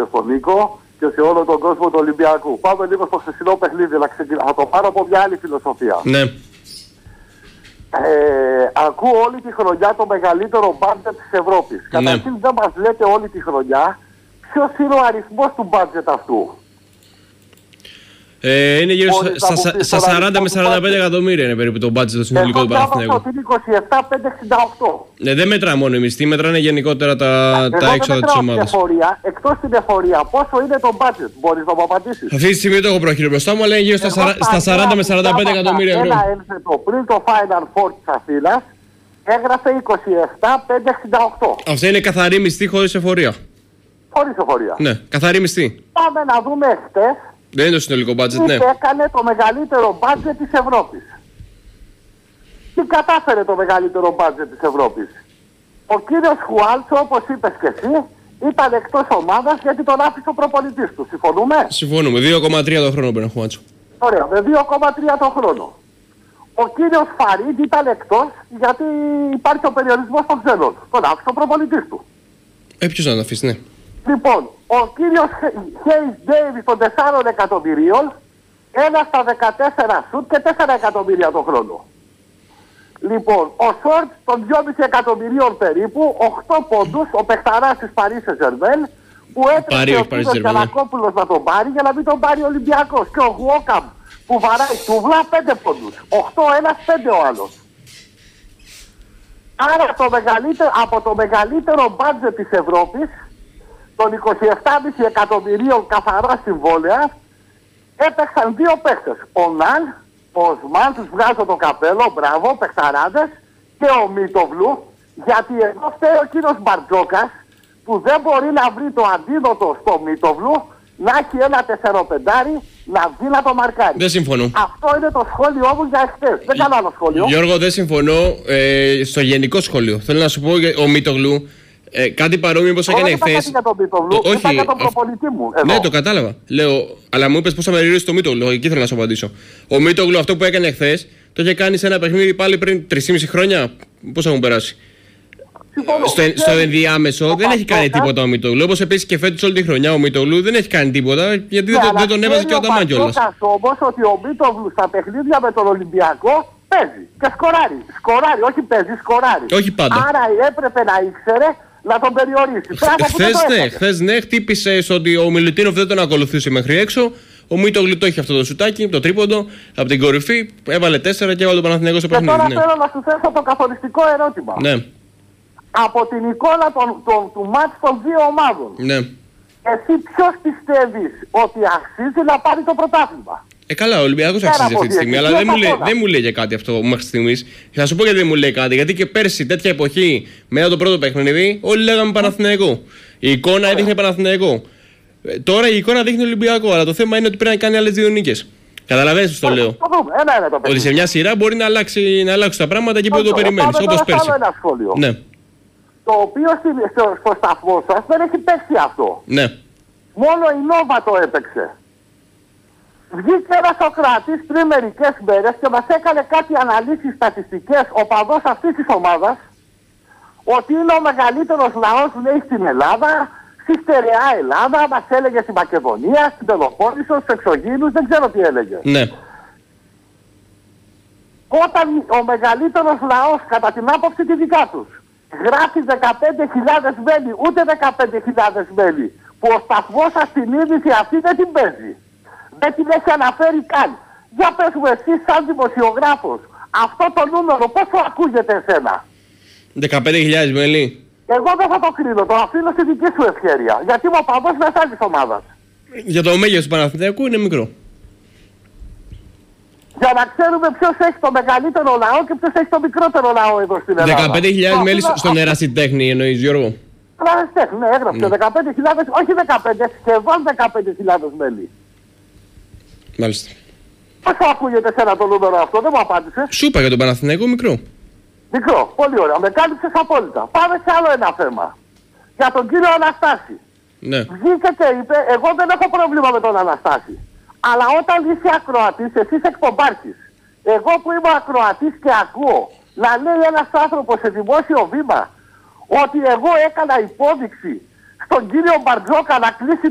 και στον Νίκο και σε όλο τον κόσμο του Ολυμπιακού. Πάμε λίγο στο χθεσινό παιχνίδι, θα το πάρω από μια άλλη φιλοσοφία. Ναι. Ακούω όλη τη χρονιά το μεγαλύτερο μπάτζετ της Ευρώπης. Καταρχήν δεν μας λέτε όλη τη χρονιά ποιος είναι ο αριθμός του μπάτζετ αυτού. Είναι γύρω στα 40 με 45 εκατομμύρια είναι περίπου το μπάτζετ στο συνολικό του Παναθηναϊκού. Εγώ διάβασα ότι είναι 27,568. Δεν μετρά μόνο η μισθή, μετράνε γενικότερα τα έξοδα της ομάδας. Εκτός την εφορία, πόσο είναι το μπάτζετ, μπορείς να μου απαντήσεις? Αυτή τη στιγμή το έχω πρόχειρο μπροστά μου, αλλά είναι γύρω στα 40 με 45 εκατομμύρια ευρώ. Ένα ένθετο πριν το Final Four της Αθήνας έγραφε 27,568. Αυτή είναι καθαρή μισθή χωρίς εφορία. Χωρίς εφορία. Ναι, καθαρή μισθή. Πάμε να δούμε χτες. Δεν είναι το συνολικό μπάτζετ, ναι. Τι έκανε το μεγαλύτερο μπάτζετ της Ευρώπης. Τι κατάφερε το μεγαλύτερο μπάτζετ της Ευρώπης. Ο κύριος Χουάλτσο, όπως είπες και εσύ, ήταν εκτός ομάδας γιατί τον άφησε ο προπονητής του. Συμφωνούμε? Συμφωνούμε. 2,3 το χρόνο παίρνει ο Χουάλτσο. Ωραία, με 2,3 το χρόνο. Ο κύριος Φαρίντ ήταν εκτός γιατί υπάρχει ο περιορισμός των ξένων. Τον άφησε ο προπονητής του. Ποιος να τον αφήσει, ναι. Λοιπόν, ο κύριος Χέις Ντέιβις των 4 εκατομμυρίων, ένα στα 14 σουτ και 4 εκατομμύρια το χρόνο. Λοιπόν, ο Σόρτ των 2,5 εκατομμυρίων περίπου, 8 πόντους, ο παιχταράς της Παρί Σεν-Ζερμέν, που έτρεξε ο κύριος Γιαννακόπουλος να τον πάρει για να μην τον πάρει ο Ολυμπιακός. Και ο Γουόκαμ που βαράει τούβλα 5 πόντους. 8 ένας, 5 ο άλλος. Άρα από το μεγαλύτερο μπάτζετ της Ευρώπης, των 27,5 εκατομμυρίων καθαρά συμβόλαια, έπαιξαν 2 παίχτες. Ο Ναν, ο Οσμάν, τους βγάζω το καπέλο, μπράβο, παιχταράδες, και ο Μίτογλου, γιατί εδώ φταίει ο κύριος Μπαρτζόκας, που δεν μπορεί να βρει το αντίδοτο στο Μίτογλου, να έχει ένα 4-5 να βγει να το μαρκάρει. Δεν συμφωνώ. Αυτό είναι το σχόλιο μου για εχθές. Δεν κάνω άλλο σχόλιο. Γιώργο, δεν συμφωνώ στο γενικό σχόλιο. Θέλω να σου πω ο Μίτογλου. Κάτι παρόμοιο όπως έκανε χθες. Όχι, για τον προπονητή μου. Ναι, το κατάλαβα. Λέω, αλλά μου είπες πώς θα με ρίξει το Μίτογλου. Εκεί θέλω να σου απαντήσω. Ο Μίτογλου αυτό που έκανε χθες το είχε κάνει σε ένα παιχνίδι πάλι πριν 3,5 χρόνια. Πώς έχουν περάσει. Στο ενδιάμεσο δεν έχει κάνει τίποτα ο Μίτογλου. Όπως επίσης και φέτος όλη τη χρονιά ο Μίτογλου δεν έχει κάνει τίποτα γιατί δεν τον έβαζε και ο Ταμάν κιόλας. Όμως ότι ο Μίτογλου στα παιχνίδια με τον Ολυμπιακό παίζει και σκοράρει. Σκοράρει, όχι παίζει, σκοράρει. Όχι πάντα. Άρα έπρεπε να ήξερε να τον περιορίσει. Χθες ναι, χτύπησε ότι ο Μιλουτίνοφ δεν τον ακολουθούσε μέχρι έξω. Ο Μίτογλου το είχε αυτό το σουτάκι, το τρίποντο, από την κορυφή. Έβαλε 4 και έβαλε τον Παναθηναϊκό στο παιχνίδι. Και τώρα θέλω να σου θέσω το καθοριστικό ερώτημα. Ναι. Από την εικόνα του μάτς των δύο ομάδων. Ναι. Εσύ ποιος πιστεύεις ότι αξίζει να πάρει το πρωτάθλημα? Καλά, ο Ολυμπιακός αξίζει αυτή τη στιγμή, αλλά δεν μου λέει κάτι αυτό μέχρι στιγμής. Θα σου πω γιατί δεν μου λέει κάτι. Γιατί και πέρσι, τέτοια εποχή, μετά το πρώτο παιχνίδι, όλοι λέγαμε Παναθηναϊκό. Η εικόνα έδειχνε Παναθηναϊκό. Τώρα η εικόνα δείχνει Ολυμπιακό, αλλά το θέμα είναι ότι πρέπει να κάνει άλλες 2 νίκες. Καταλαβαίνεις το λέω. Ότι σε μια σειρά μπορεί να αλλάξουν τα πράγματα εκεί που το περιμένεις, όπως πέρσι. Ναι. Το οποίο στο σταθμό σας δεν έχει παίξει αυτό. Ναι. Μόνο η Νόβα το έπαιξε. Βγήκε ένας Σοκράτης πριν μερικές μέρες και μας έκανε κάτι αναλύσεις στατιστικές, ο παδός αυτής της ομάδας, ότι είναι ο μεγαλύτερος λαός, λέει, στην Ελλάδα, στη στερεά Ελλάδα, μας έλεγε στη Μακεδονία, στην Πελοπόννησο, στους εξωγήινους, δεν ξέρω τι έλεγε. Ναι. Όταν ο μεγαλύτερος λαός, κατά την άποψη τη δικά τους, γράφει 15.000 μέλη, ούτε 15.000 μέλη, που ο σταθμός σας την είδηση αυτή δεν την παίζει. Δεν την έχει αναφέρει καν. Για πες μου εσείς σαν δημοσιογράφος, αυτό το νούμερο πόσο ακούγεται εσένα? 15.000 μέλη. Εγώ δεν θα το κρίνω, το αφήνω στη δική σου ευκαιρία. Γιατί είμαι ο παδός μιας άλλης ομάδας. Για το μέγεθος του Παναθηναϊκού είναι μικρό. Για να ξέρουμε ποιος έχει το μεγαλύτερο λαό και ποιος έχει το μικρότερο λαό εδώ στην Ελλάδα. 15.000 μέλη στον Ερασιτέχνη εννοείς, Γιώργο? Ερασιτέχνη, ναι, έγραψε. 15.000, όχι 15, σχεδόν 15.000 μέλη. Μάλιστα. Πώς ακούγεται εσένα το νούμερο αυτό, δεν μου απάντησες. Σου είπα για τον Παναθηναϊκό μικρό. Μικρό, πολύ ωραία, με κάλυψες απόλυτα. Πάμε σε άλλο ένα θέμα. Για τον κύριο Αναστάση. Ναι. Βγήκε και είπε, εγώ δεν έχω πρόβλημα με τον Αναστάση. Αλλά όταν είσαι ακροατής, εσύ είσαι εκπομπάρχης. Εγώ που είμαι ακροατής και ακούω να λέει ένας άνθρωπος σε δημόσιο βήμα ότι εγώ έκανα υπόδειξη στον κύριο Μπαρτζόκα να κλείσει